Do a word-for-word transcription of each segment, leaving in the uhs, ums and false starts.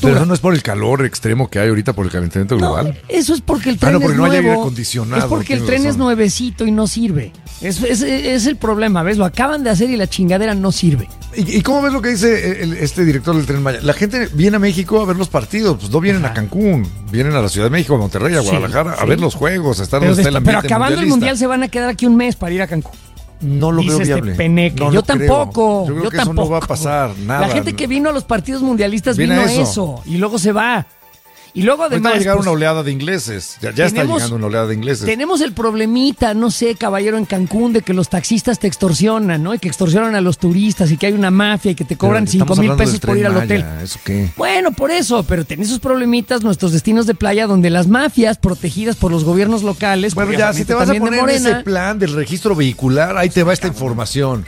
Pero eso no es por el calor extremo que hay ahorita por el calentamiento global. No, eso es porque el tren ah, no, porque es no nuevo. hay aire acondicionado. Es porque el tren razón. es nuevecito y no sirve. Es, es, es el problema, ¿ves? Lo acaban de hacer y la chingadera no sirve. ¿Y, y cómo ves lo que dice el, este director del Tren Maya? La gente viene a México a ver los partidos, pues no vienen Ajá. a Cancún, vienen a la Ciudad de México, a Monterrey, a Guadalajara, sí, a sí. ver los juegos, a estar pero, donde está el ambiente pero acabando mundialista. el Mundial se van a quedar aquí un mes para ir a Cancún. No lo Dice veo este viable. Peneque. No yo lo tampoco. Creo. Yo creo yo que tampoco. eso no va a pasar, nada. La gente que vino a los partidos mundialistas Viene vino a eso. eso y luego se va. Y luego además va a llegar pues, una oleada de ingleses. Ya, ya tenemos, está llegando una oleada de ingleses. Tenemos el problemita, no sé, caballero, en Cancún, de que los taxistas te extorsionan, ¿no? Y que extorsionan a los turistas y que hay una mafia y que te cobran cinco mil pesos por ir al hotel. Maya, ¿eso qué? Bueno, por eso, pero tenés esos problemitas nuestros destinos de playa donde las mafias protegidas por los gobiernos locales. Bueno, ya, si te vas a poner en ese plan del registro vehicular, ahí te va esta información.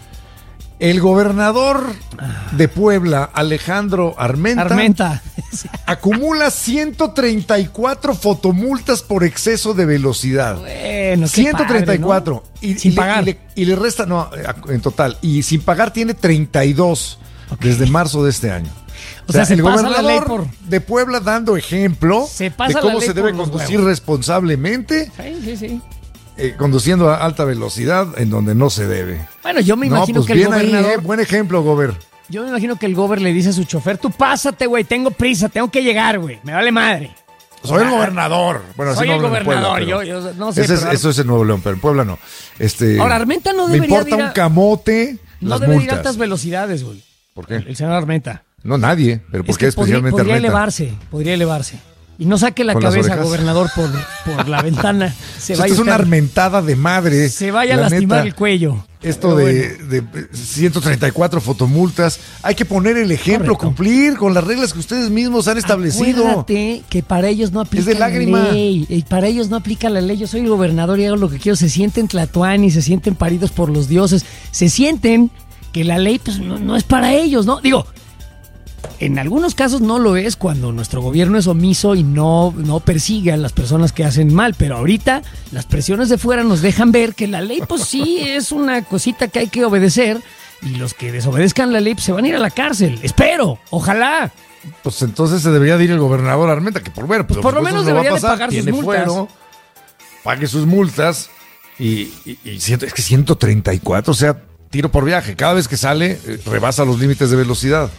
El gobernador de Puebla, Alejandro Armenta, Armenta. acumula ciento treinta y cuatro fotomultas por exceso de velocidad. Bueno, qué ciento treinta y cuatro. Padre, ¿no? y, sin y pagar. Le, y, le, y le resta, no, en total. Y sin pagar tiene treinta y dos okay. desde marzo de este año. O sea, o sea se el pasa gobernador la ley por... de Puebla dando ejemplo se pasa de cómo la ley se debe por conducir huevos. responsablemente. Sí, sí, sí. Eh, conduciendo a alta velocidad en donde no se debe. Bueno, yo me imagino no, pues que el bien gobernador... ahí, eh, buen ejemplo, gober. Yo me imagino que el gober le dice a su chofer, tú pásate, güey, tengo prisa, tengo que llegar, güey, me vale madre. Soy el gobernador. Bueno, Soy así el no gobernador, Puebla, yo, yo no sé. Ese es, pero... eso es en Nuevo León, pero en Puebla no. Este, Ahora, Armenta no me debería importa ir a... un camote No las debe multas. ir a altas velocidades, güey. ¿Por qué? El señor Armenta. No, nadie, pero ¿por es qué que especialmente podría, podría Armenta? elevarse, podría elevarse. Y no saque la ¿Con las cabeza, orejas? gobernador, por, por la ventana. Se Esto vaya es una armentada de madre. Se vaya a la lastimar neta. el cuello. Esto de, bueno. de ciento treinta y cuatro fotomultas. Hay que poner el ejemplo, Correcto. cumplir con las reglas que ustedes mismos han establecido. Acuérdate que para ellos no aplica Es de lágrima. la ley. Y para ellos no aplica la ley. Yo soy el gobernador y hago lo que quiero. Se sienten tlatoani, se sienten paridos por los dioses. Se sienten que la ley pues no, no es para ellos, ¿no? Digo, en algunos casos no lo es cuando nuestro gobierno es omiso y no, no persigue a las personas que hacen mal, pero ahorita las presiones de fuera nos dejan ver que la ley pues sí es una cosita que hay que obedecer y los que desobedezcan la ley pues, se van a ir a la cárcel. Espero, ojalá. Pues entonces se debería de ir el gobernador Armenta, que por ver, pues, Pues por lo menos no va a debería de pasar, pagar sus tiene multas. fuero, pague sus multas y, y, y ciento, es que ciento treinta y cuatro, o sea, tiro por viaje. Cada vez que sale, eh, rebasa los límites de velocidad.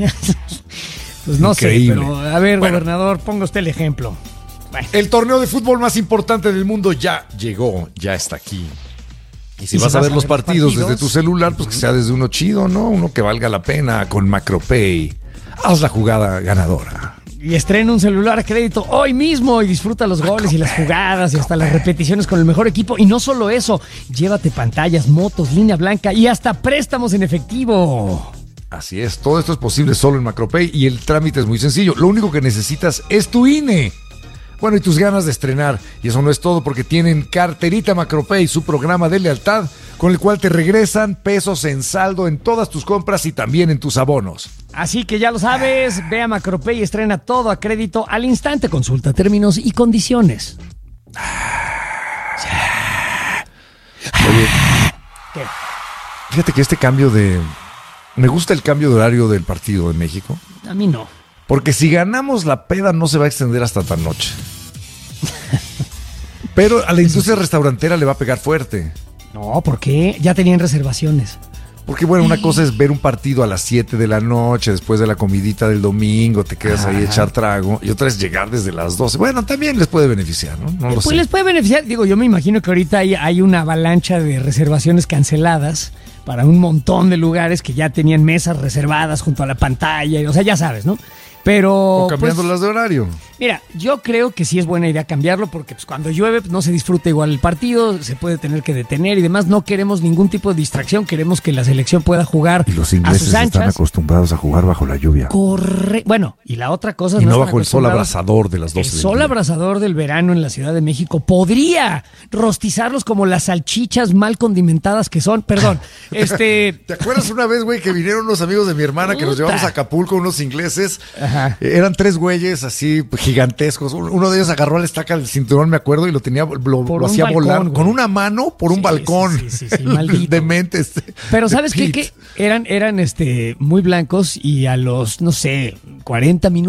Pues no Increíble. sé, pero a ver, Bueno. gobernador, ponga usted el ejemplo. Bueno. El torneo de fútbol más importante del mundo ya llegó, ya está aquí. Y si ¿Y vas si a vas ver a los ver partidos, partidos? desde tu celular, pues que sea desde uno chido, ¿no? Uno que valga la pena con MacroPay. Haz la jugada ganadora. Y estrena un celular a crédito hoy mismo y disfruta los goles y las jugadas y hasta las repeticiones con el mejor equipo. Y no solo eso, llévate pantallas, motos, línea blanca y hasta préstamos en efectivo. Así es, todo esto es posible solo en MacroPay y el trámite es muy sencillo. Lo único que necesitas es tu I N E. Bueno, y tus ganas de estrenar. Y eso no es todo porque tienen Carterita MacroPay, su programa de lealtad, con el cual te regresan pesos en saldo en todas tus compras y también en tus abonos. Así que ya lo sabes, ve a MacroPay y estrena todo a crédito al instante. Consulta términos y condiciones. Oye, ¿Qué? fíjate que este cambio de... Me gusta el cambio de horario del partido en México. A mí no. Porque si ganamos, la peda no se va a extender hasta tan noche. Pero a la industria restaurantera le va a pegar fuerte. No, ¿por qué? Ya tenían reservaciones. Porque bueno, una cosa es ver un partido a las siete de la noche, después de la comidita del domingo, te quedas ahí a echar trago. Y otra es llegar desde las doce. Bueno, también les puede beneficiar, ¿no? No lo Pues sé. les puede beneficiar. Digo, yo me imagino que ahorita hay, hay una avalancha de reservaciones canceladas para un montón de lugares que ya tenían mesas reservadas junto a la pantalla. O sea, ya sabes, ¿no? Pero... O cambiándolas pues, de horario. Mira, yo creo que sí es buena idea cambiarlo porque pues, cuando llueve pues, no se disfruta igual el partido, se puede tener que detener y demás. No queremos ningún tipo de distracción, queremos que la selección pueda jugar Y los a ingleses sus anchas. están acostumbrados a jugar bajo la lluvia. Corre... Bueno, y la otra cosa... Y no están bajo el sol acostumbrados- abrasador de las El doce del sol día. abrasador del verano en la Ciudad de México podría rostizarlos como las salchichas mal condimentadas que son. Perdón, este... ¿Te acuerdas una vez, güey, que vinieron unos amigos de mi hermana que nos Puta. llevamos a Acapulco, unos ingleses, Ajá. Eran tres güeyes así gigantescos. Uno de ellos agarró la estaca del cinturón, me acuerdo, y lo tenía, lo, lo hacía balcón, volar güey. con una mano por un Sí, balcón. sí, sí, sí, sí, maldito. Dementes. Pero ¿sabes qué? Que eran, eran este, muy blancos y a los, no sé, cuarenta minutos